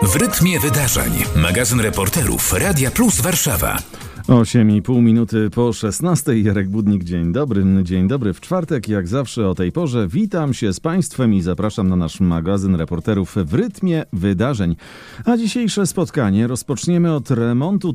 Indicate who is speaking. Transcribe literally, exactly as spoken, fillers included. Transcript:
Speaker 1: W rytmie wydarzeń. Magazyn reporterów Radia Plus Warszawa.
Speaker 2: osiem i pół minuty po szesnastej. Jarek Budnik, dzień dobry. Dzień dobry w czwartek, jak zawsze o tej porze. Witam się z Państwem i zapraszam na nasz magazyn reporterów w rytmie wydarzeń. A dzisiejsze spotkanie rozpoczniemy od remontu